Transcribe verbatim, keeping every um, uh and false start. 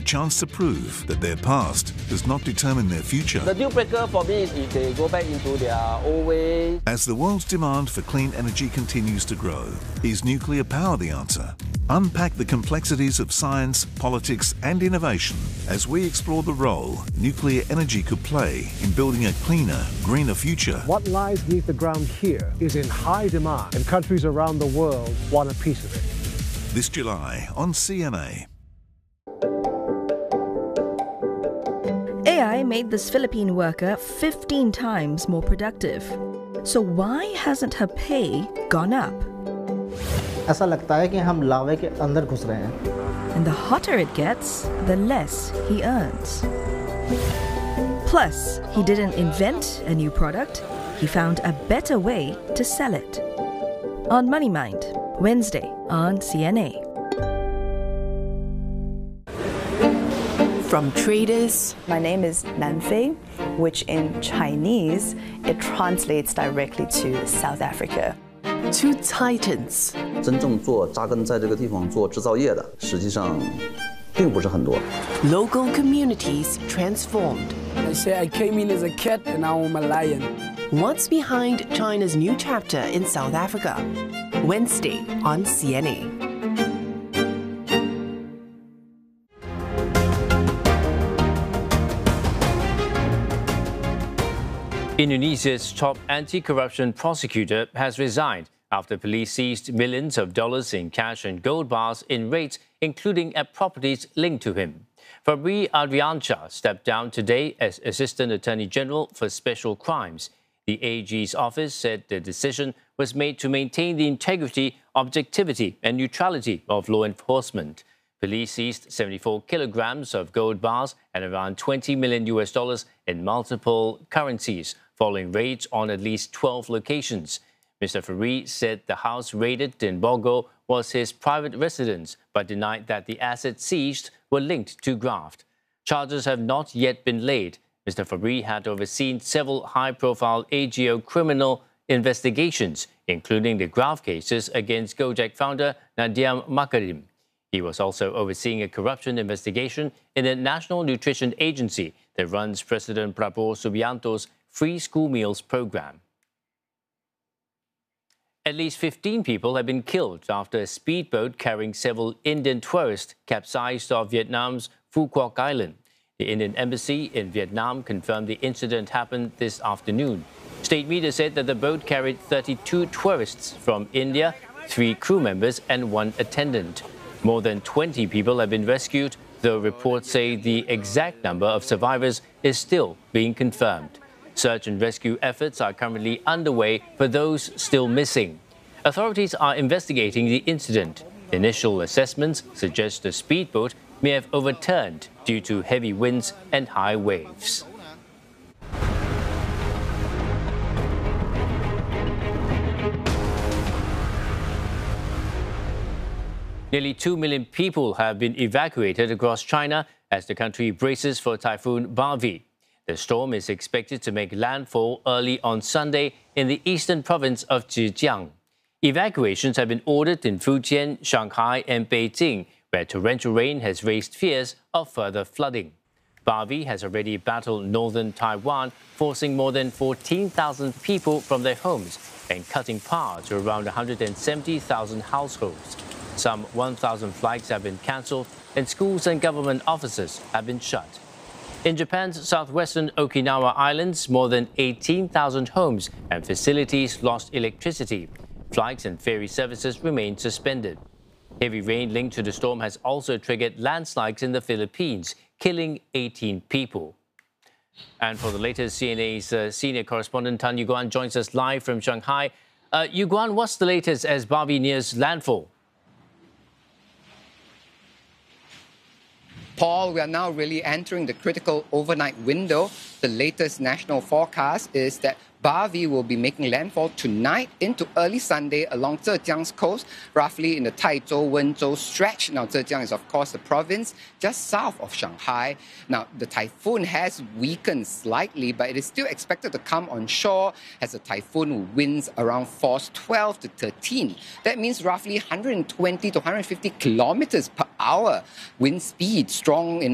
chance to prove that their past does not determine their future. The deal breaker for me is if they go back into their old ways. As the world's demand for clean energy continues to grow, is nuclear power the answer? Unpack the complexities of science, politics and innovation as we explore the role nuclear energy could play in building a cleaner, greener future. What lies beneath the ground here is in high demand, and countries around the world want a piece of it. This July on C N A. A I made this Philippine worker fifteen times more productive. So why hasn't her pay gone up? ऐसा लगता है कि हम लावे के अंदर घुस रहे हैं. And the hotter it gets, the less he earns. Plus, he didn't invent a new product, he found a better way to sell it. On Money Mind, Wednesday on C N A. From traders. My name is Nan Fei, which in Chinese, it translates directly to South Africa. To titans. 真正做扎根在这个地方做制造业的，实际上并不是很多。 Local communities transformed. I say I came in as a cat and now I'm a lion. What's behind China's new chapter in South Africa? Wednesday on C N A. Indonesia's top anti-corruption prosecutor has resigned after police seized millions of dollars in cash and gold bars in raids, including at properties linked to him. Fabri Adriansyah stepped down today as Assistant Attorney General for Special Crimes. The A G's office said the decision was made to maintain the integrity, objectivity and neutrality of law enforcement. Police seized seventy-four kilograms of gold bars and around twenty million U S dollars in multiple currencies, following raids on at least twelve locations. Mister Fabri said the house raided in Bogor was his private residence, but denied that the assets seized were linked to graft. Charges have not yet been laid. Mister Fabri had overseen several high-profile A G O criminal investigations, including the graft cases against Gojek founder Nadiem Makarim. He was also overseeing a corruption investigation in the National Nutrition Agency that runs President Prabowo Subianto's free school meals program. At least fifteen people have been killed after a speedboat carrying several Indian tourists capsized off Vietnam's Phu Quoc Island. The Indian embassy in Vietnam confirmed the incident happened this afternoon. State media said that the boat carried thirty-two tourists from India, three crew members and one attendant. More than twenty people have been rescued, though reports say the exact number of survivors is still being confirmed. Search and rescue efforts are currently underway for those still missing. Authorities are investigating the incident. Initial assessments suggest the speedboat may have overturned due to heavy winds and high waves. Nearly two million people have been evacuated across China as the country braces for Typhoon Bavi. The storm is expected to make landfall early on Sunday in the eastern province of Zhejiang. Evacuations have been ordered in Fujian, Shanghai and Beijing, where torrential rain has raised fears of further flooding. Bavi has already battled northern Taiwan, forcing more than fourteen thousand people from their homes and cutting power to around one hundred seventy thousand households. Some one thousand flights have been cancelled and schools and government offices have been shut. In Japan's southwestern Okinawa Islands, more than eighteen thousand homes and facilities lost electricity. Flights and ferry services remain suspended. Heavy rain linked to the storm has also triggered landslides in the Philippines, killing eighteen people. And for the latest, C N A's uh, senior correspondent Tan Yuguan joins us live from Shanghai. Uh, Yuguan, what's the latest as Bavi nears landfall? Paul, we are now really entering the critical overnight window. The latest national forecast is that Bavi will be making landfall tonight into early Sunday along Zhejiang's coast, roughly in the Taizhou, Wenzhou stretch. Now, Zhejiang is, of course, the province just south of Shanghai. Now, the typhoon has weakened slightly, but it is still expected to come on shore as a typhoon winds around force twelve to thirteen. That means roughly one hundred twenty to one hundred fifty kilometers per hour wind speed, strong in